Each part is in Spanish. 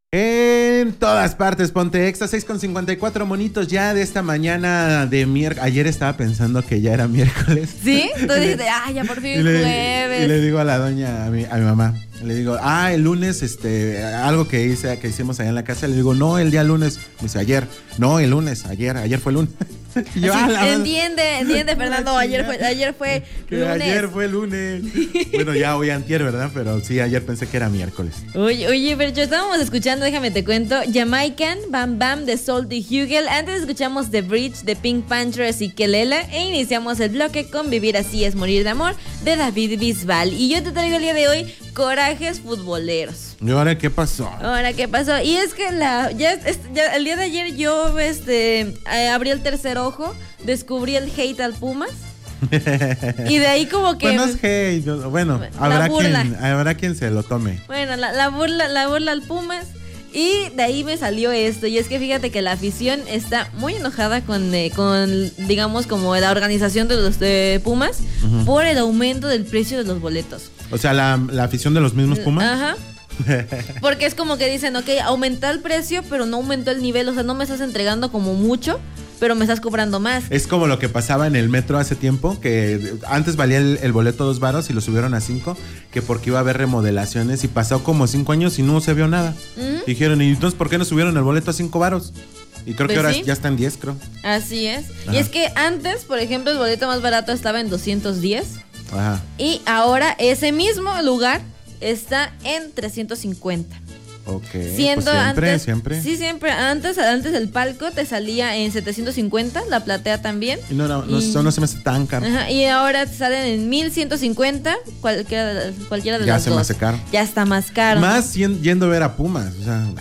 En todas partes, ponte Exa, 6:54 monitos ya de esta mañana de miércoles. Ayer estaba pensando que ya era miércoles. ¿Sí? Entonces dijiste, ya por fin jueves. Y le digo a la doña, a mi mamá, le digo, el lunes, algo que hicimos allá en la casa, le digo, no, el día lunes. Me dice, ayer. No, el lunes, ayer fue el lunes. Y yo, entiende, Fernando, ayer fue lunes. Ayer fue lunes. Bueno, ya hoy antier, ¿verdad? Pero sí, ayer pensé que era miércoles. Oye, pero yo estábamos escuchando, déjame te cuento, Jamaican, Bam Bam de Salty Hugel. Antes escuchamos The Bridge de Pink Panthers y Kelela. E iniciamos el bloque con Vivir así es morir de amor de David Bisbal. Y yo te traigo el día de hoy corajes futboleros. ¿Y ahora qué pasó? Y es que el día de ayer yo abrí el tercer ojo, descubrí el hate al Pumas. Y de ahí como que... Bueno, es hate. Bueno, habrá quien se lo tome. Bueno, la burla al Pumas. Y de ahí me salió esto. Y es que fíjate que la afición está muy enojada con digamos, como la organización de los Pumas, uh-huh, por el aumento del precio de los boletos. O sea, la afición de los mismos Pumas. Ajá. Porque es como que dicen, ok, aumentó el precio, pero no aumentó el nivel. O sea, no me estás entregando como mucho, pero me estás cobrando más. Es como lo que pasaba en el metro hace tiempo, que antes valía el boleto 2 varos y lo subieron a 5, que porque iba a haber remodelaciones, y pasó como 5 años y no se vio nada. Uh-huh. Dijeron, ¿y entonces por qué no subieron el boleto a 5 varos? Y creo que ahora ya está en 10, creo. Así es. Ajá. Y es que antes, por ejemplo, el boleto más barato estaba en 210. Ajá. Y ahora ese mismo lugar está en 350. Ok. Siendo pues siempre. Sí, siempre. Antes el palco te salía en 750, la platea también. Y no se me hace tan caro. Ajá, y ahora te salen en 1150, cualquiera de las dos. Ya se me hace caro. Ya está más caro. Más yendo a ver a Pumas, o sea...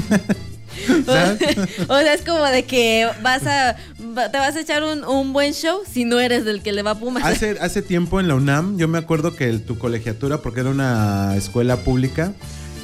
O sea, es como de que te vas a echar un buen show si no eres del que le va a Pumas. Hace tiempo en la UNAM, yo me acuerdo que tu colegiatura, porque era una escuela pública,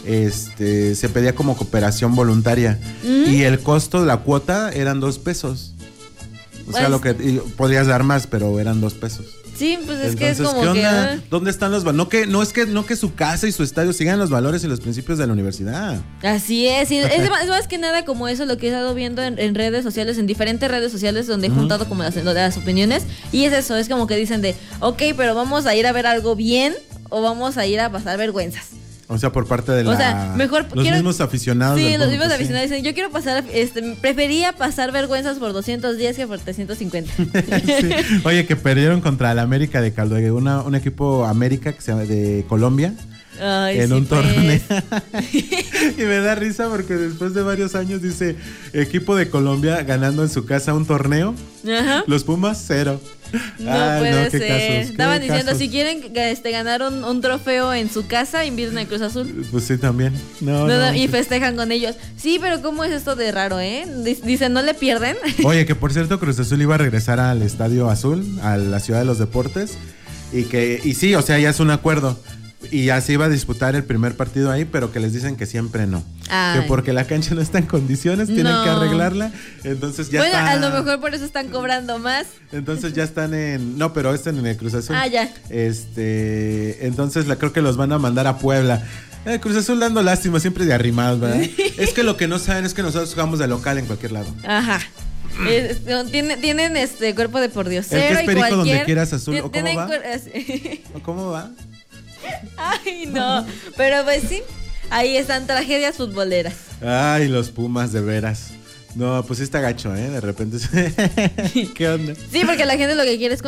se pedía como cooperación voluntaria. ¿Mm? Y el costo de la cuota eran 2 pesos. O sea, podrías dar más, pero eran 2 pesos. Sí, pues es entonces, que es como ¿qué onda? que... ¿Dónde están los valores? No que su casa y su estadio sigan los valores y los principios de la universidad. Así es, y es más que nada como eso lo que he estado viendo en redes sociales, en diferentes redes sociales donde he juntado como las opiniones. Y es eso, es como que dicen ok, pero vamos a ir a ver algo bien o vamos a ir a pasar vergüenzas. O sea, por parte de mismos aficionados. Sí, los mismos aficionados dicen, yo quiero pasar, prefería pasar vergüenzas por 210 que por 350. Sí. Oye, que perdieron contra el América de Caldo, un equipo América que se llama de Colombia. Ay, en sí, un torneo. Pues. Y me da risa porque después de varios años dice equipo de Colombia ganando en su casa un torneo. Ajá. Los Pumas 0. No puede ser. Casos, estaban diciendo, si quieren ganar un trofeo en su casa, inviten a Cruz Azul. Pues sí, también. Y festejan con ellos. Sí, pero ¿cómo es esto de raro, Dicen, ¿no le pierden? Oye, que por cierto Cruz Azul iba a regresar al Estadio Azul, a la Ciudad de los Deportes. Y sí, o sea, ya es un acuerdo. Y ya se iba a disputar el primer partido ahí, pero que les dicen que siempre no. Ay. Que porque la cancha no está en condiciones, tienen que arreglarla. Entonces ya a lo mejor por eso están cobrando más. Entonces ya están no, pero están en el Cruz Azul. Ya. Entonces creo que los van a mandar a Puebla. Cruz Azul dando lástima, siempre de arrimados, ¿verdad? Es que lo que no saben es que nosotros jugamos de local en cualquier lado. Ajá. Tienen cuerpo de pordiosero. El que es perico donde quieras azul. ¿O cómo va? ¿Cómo va? Ay, no. Pero pues sí, ahí están tragedias futboleras. Ay, los Pumas, de veras. No, pues sí está gacho, de repente. ¿Qué onda? Sí, porque la gente lo que quiere es